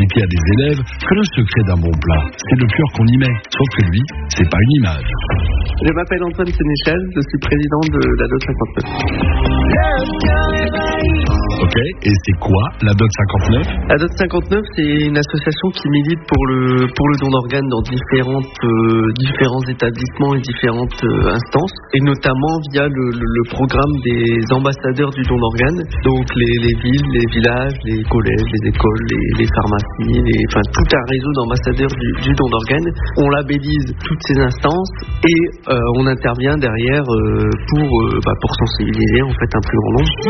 expliquer à des élèves que le secret d'un bon plat, c'est le cœur qu'on y met. Sauf que lui, c'est pas une image. Je m'appelle Antoine Sénéchal, je suis président de la DOT 59. Ok, et c'est quoi la DOT 59? La DOT 59, c'est une association qui milite pour le don d'organes dans différents établissements et différentes instances, et notamment via le programme des ambassadeurs du don d'organes, donc les villes, les villages, les collèges, les écoles, les pharmacies, tout un réseau d'ambassadeurs du don d'organes. On labellise toutes ces instances et on intervient derrière pour sensibiliser en fait un plus grand nombre.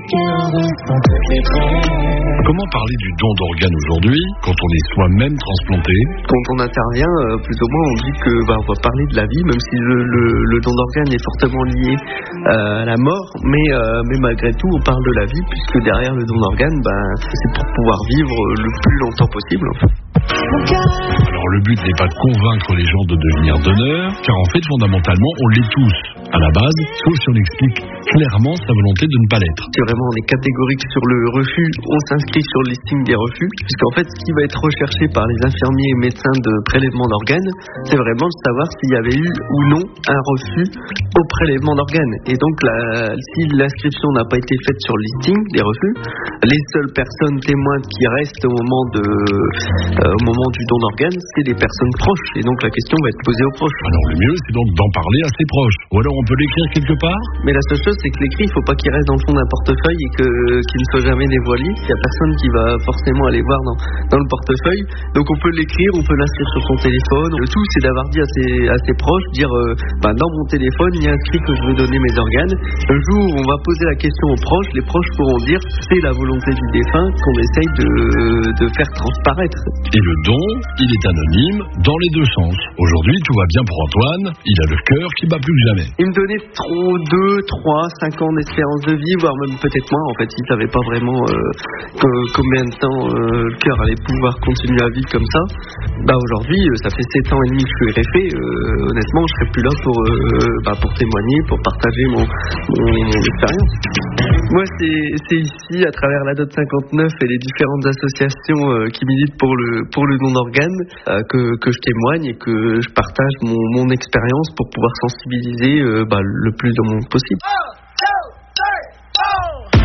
Comment parler du don d'organes aujourd'hui quand on est soi-même transplanté? Quand on intervient, plus ou moins, on dit que on va parler de la vie, même si le don d'organes est fortement lié à la mort, mais malgré tout, on parle de la vie, puisque derrière le don d'organes, c'est pour pouvoir vivre le plus longtemps possible. En fait. Alors le but n'est pas de convaincre les gens de devenir donneurs, car en fait fondamentalement on l'est tous à la base, sauf si on explique clairement sa volonté de ne pas l'être. Si vraiment on est catégorique sur le refus, on s'inscrit sur le listing des refus, puisqu'en fait ce qui va être recherché par les infirmiers et médecins de prélèvement d'organes, c'est vraiment de savoir s'il y avait eu ou non un refus au prélèvement d'organes. Et donc si l'inscription n'a pas été faite sur le listing des refus, les seules personnes témoins qui restent au moment du don d'organes, c'est des personnes proches. Et donc la question va être posée aux proches. Alors le mieux, c'est donc d'en parler à ses proches. Ou alors on peut l'écrire quelque part. Mais la seule chose, c'est que l'écrit, il ne faut pas qu'il reste dans le fond d'un portefeuille et qu'il ne soit jamais dévoilé. Il n'y a personne qui va forcément aller voir dans le portefeuille. Donc on peut l'écrire, on peut l'inscrire sur son téléphone. Le tout, c'est d'avoir dit à ses proches, dire dans mon téléphone, il y a inscrit que je veux donner mes organes. Le jour où on va poser la question aux proches, les proches pourront dire c'est la volonté du défunt qu'on essaye de faire transparaître. Et le don, il est anonyme dans les deux sens. Aujourd'hui, tout va bien pour Antoine, il a le cœur qui bat plus que jamais. Il me donnait 2, 3, 5 ans d'espérance de vie, voire même peut-être moins. En fait, il ne savait pas vraiment combien de temps le cœur allait pouvoir continuer à vivre comme ça. Aujourd'hui, ça fait 7 ans et demi que je suis RFE. Honnêtement, je ne serais plus là pour témoigner, pour partager mon expérience. Moi, c'est ici, à travers la DOT 59 et les différentes associations qui militent pour le don d'organes, que je témoigne et que je partage mon expérience pour pouvoir sensibiliser le plus de monde possible.